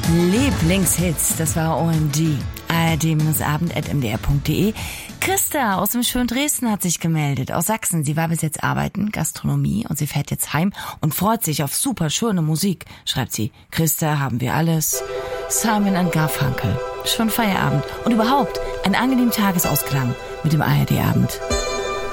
Lieblingshits, das war OMD. ard-abend@mdr.de. Christa aus dem schönen Dresden hat sich gemeldet, aus Sachsen. Sie war bis jetzt arbeiten, Gastronomie, und sie fährt jetzt heim und freut sich auf super schöne Musik, schreibt sie. Christa, haben wir alles. Simon & Garfunkel. Schon Feierabend. Und überhaupt einen angenehmen Tagesausklang mit dem ARD-Abend.